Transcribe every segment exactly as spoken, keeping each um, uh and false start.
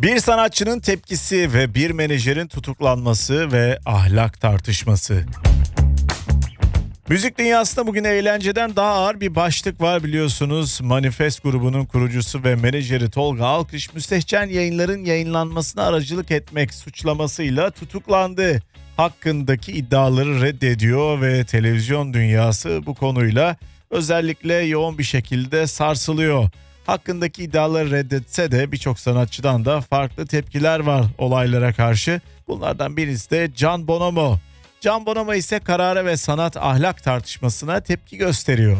Bir sanatçının tepkisi ve bir menajerin tutuklanması ve ahlak tartışması. Müzik dünyasında bugün eğlenceden daha ağır bir başlık var biliyorsunuz. Manifest grubunun kurucusu ve menajeri Tolga Alkış, müstehcen yayınların yayınlanmasına aracılık etmek suçlamasıyla tutuklandı. Hakkındaki iddiaları reddediyor ve televizyon dünyası bu konuyla özellikle yoğun bir şekilde sarsılıyor. Hakkındaki iddiaları reddetse de birçok sanatçıdan da farklı tepkiler var olaylara karşı. Bunlardan birisi de Can Bonomo. Can Bonomo ise karara ve sanat ahlak tartışmasına tepki gösteriyor.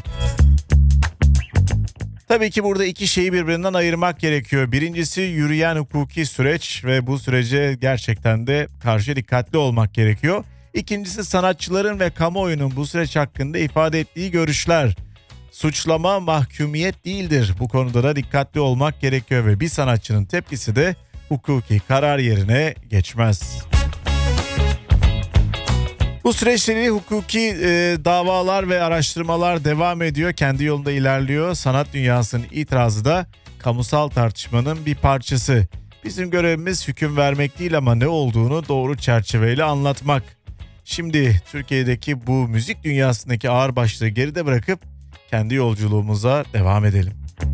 Tabii ki burada iki şeyi birbirinden ayırmak gerekiyor. Birincisi yürüyen hukuki süreç ve bu sürece gerçekten de karşı dikkatli olmak gerekiyor. İkincisi sanatçıların ve kamuoyunun bu süreç hakkında ifade ettiği görüşler. Suçlama mahkumiyet değildir. Bu konuda da dikkatli olmak gerekiyor ve bir sanatçının tepkisi de hukuki karar yerine geçmez. Bu süreçleri hukuki e, davalar ve araştırmalar devam ediyor. Kendi yolunda ilerliyor. Sanat dünyasının itirazı da kamusal tartışmanın bir parçası. Bizim görevimiz hüküm vermek değil ama ne olduğunu doğru çerçeveyle anlatmak. Şimdi Türkiye'deki bu müzik dünyasındaki ağırbaşlığı geride bırakıp kendi yolculuğumuza devam edelim.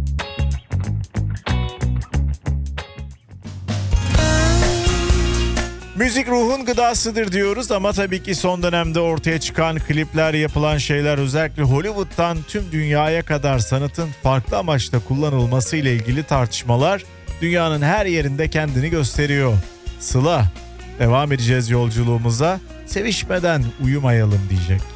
Müzik ruhun gıdasıdır diyoruz ama tabii ki son dönemde ortaya çıkan klipler, yapılan şeyler, özellikle Hollywood'dan tüm dünyaya kadar sanatın farklı amaçla kullanılması ile ilgili tartışmalar dünyanın her yerinde kendini gösteriyor. Sıla, devam edeceğiz yolculuğumuza, sevişmeden uyumayalım diyecek.